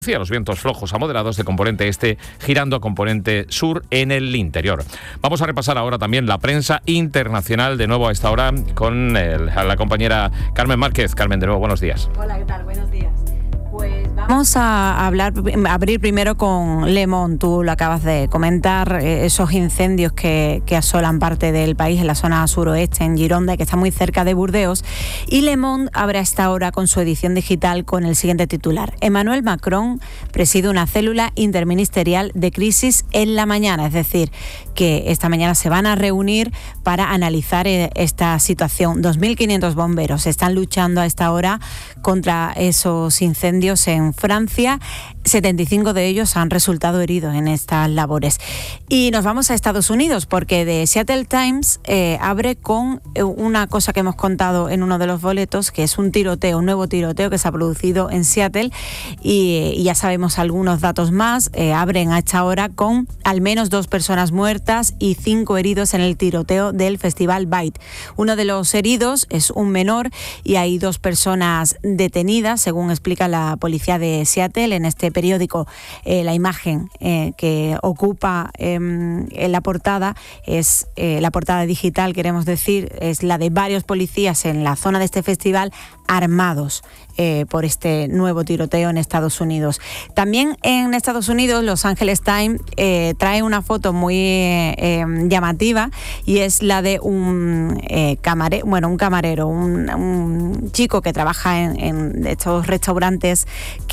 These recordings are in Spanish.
Los vientos flojos a moderados de componente este girando a componente sur en el interior. Vamos a repasar ahora también la prensa internacional de nuevo a esta hora con la compañera Carmen Márquez. Carmen, de nuevo, buenos días. Hola, ¿qué tal? Buenos días. Pues vamos a abrir primero con Le Monde. Tú lo acabas de comentar, esos incendios que asolan parte del país en la zona suroeste, en Gironda, que está muy cerca de Burdeos. Y Le Monde abre a esta hora con su edición digital con el siguiente titular: Emmanuel Macron preside una célula interministerial de crisis en la mañana. Es decir, que esta mañana se van a reunir para analizar esta situación. 2.500 bomberos están luchando a esta hora contra esos incendios en Francia. 75 de ellos han resultado heridos en estas labores. Y nos vamos a Estados Unidos, porque The Seattle Times abre con una cosa que hemos contado en uno de los boletos, que es un nuevo tiroteo que se ha producido en Seattle, y ya sabemos algunos datos más. Abren a esta hora con al menos 2 personas muertas y 5 heridos en el tiroteo del Festival Byte. Uno de los heridos es un menor y hay 2 personas detenidas, según explica la policía de Seattle. En este periódico, la imagen que ocupa en la portada es la portada digital, queremos decir, es la de varios policías en la zona de este festival armados por este nuevo tiroteo en Estados Unidos. También en Estados Unidos, Los Angeles Times trae una foto muy llamativa, y es la de un camarero, un chico que trabaja en estos restaurantes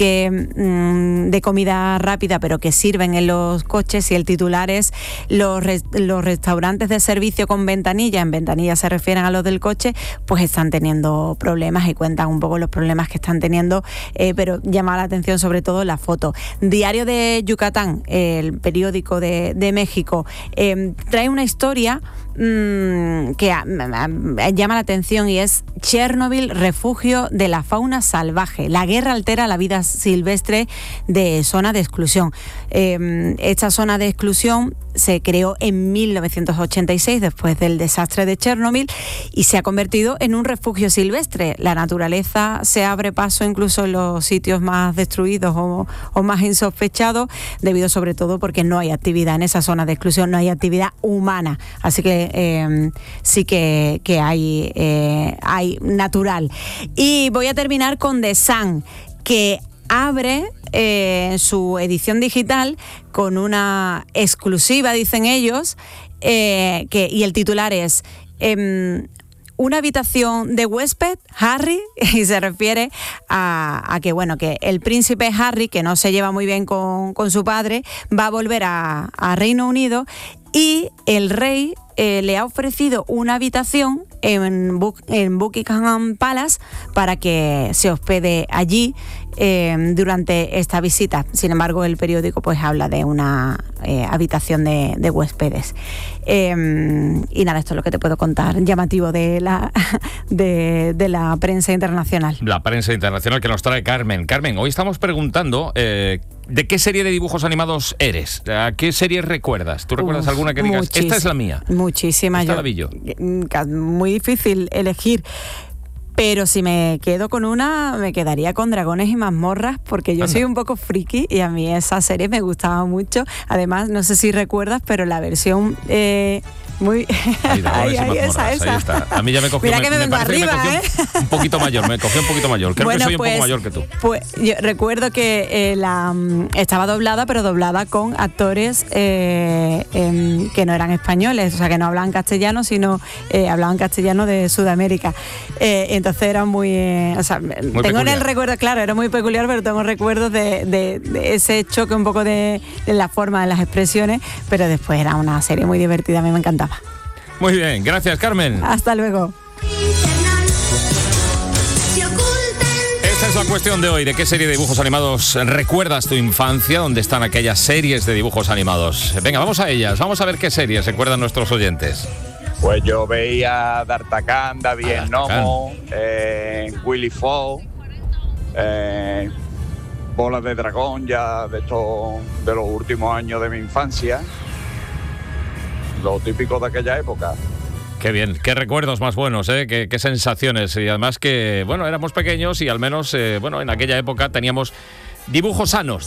de comida rápida, pero que sirven en los coches, y el titular es los restaurantes de servicio con ventanilla. En ventanilla se refieren a los del coche, pues están teniendo problemas, y cuentan un poco los problemas que están teniendo, pero llama la atención sobre todo la foto. Diario de Yucatán, el periódico de México, trae una historia que llama la atención, y es Chernobyl, refugio de la fauna salvaje. La guerra altera la vida silvestre de zona de exclusión. Esta zona de exclusión se creó en 1986 después del desastre de Chernobyl, y se ha convertido en un refugio silvestre. La naturaleza se abre paso incluso en los sitios más destruidos o más insospechados, debido sobre todo porque no hay actividad en esa zona de exclusión, no hay actividad humana. Así que sí que hay natural. Y voy a terminar con The Sun, que abre su edición digital con una exclusiva, dicen ellos, y el titular es una habitación de huésped, Harry, y se refiere a que el príncipe Harry, que no se lleva muy bien con su padre, va a volver a Reino Unido, y el rey le ha ofrecido una habitación en Buckingham Palace para que se hospede allí durante esta visita. Sin embargo, el periódico pues habla de una habitación de huéspedes. Y nada, esto es lo que te puedo contar, llamativo de la prensa internacional. La prensa internacional que nos trae Carmen. Carmen, hoy estamos preguntando ¿de qué serie de dibujos animados eres? ¿A qué series recuerdas? ¿Tú recuerdas alguna que digas, esta es la mía? Muchísimas. Muy difícil elegir. Pero si me quedo con una, me quedaría con Dragones y Mazmorras, porque yo soy un poco friki y a mí esa serie me gustaba mucho. Además, no sé si recuerdas, pero la versión ahí está. A mí ya me cogió. Mira que me vengo arriba, un poquito mayor, me cogió un poquito mayor. Creo que soy un poco mayor que tú. Pues yo recuerdo que estaba doblada, pero doblada con actores que no eran españoles, o sea, que no hablaban castellano, sino hablaban castellano de Sudamérica. Entonces era muy tengo peculiar. En el recuerdo, claro, era muy peculiar, pero tengo recuerdos de ese choque un poco de la forma, de las expresiones, pero después era una serie muy divertida, a mí me encantaba. Muy bien, gracias, Carmen. Hasta luego. Esta es la cuestión de hoy. ¿De qué serie de dibujos animados recuerdas tu infancia? ¿Dónde están aquellas series de dibujos animados? Venga, vamos a ellas. Vamos a ver qué series recuerdan nuestros oyentes. Pues yo veía D'Artagnan, David el Gnomo, Willy Fogg, Bolas de Dragón, ya de los últimos años de mi infancia. Lo típico de aquella época. Qué bien, qué recuerdos más buenos, qué sensaciones. Y además que, éramos pequeños y al menos, en aquella época teníamos dibujos sanos.